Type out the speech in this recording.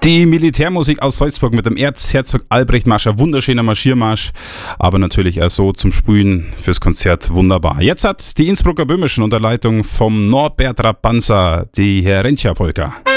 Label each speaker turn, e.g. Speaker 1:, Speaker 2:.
Speaker 1: Die Militärmusik aus Salzburg mit dem Erzherzog Albrecht Marsch, ein wunderschöner Marschiermarsch, aber natürlich auch so zum Sprühen fürs Konzert wunderbar. Jetzt hat die Innsbrucker Böhmischen unter Leitung vom Norbert Rapanza die Herencia Polka.